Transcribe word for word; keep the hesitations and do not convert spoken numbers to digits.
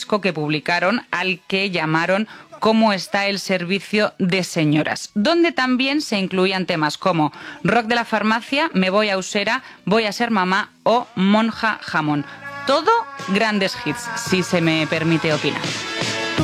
disco que publicaron al que llamaron Cómo está el servicio de señoras, donde también se incluían temas como Rock de la farmacia, Me voy a Usera, Voy a ser mamá o Monja jamón. Todo grandes hits, si se me permite opinar.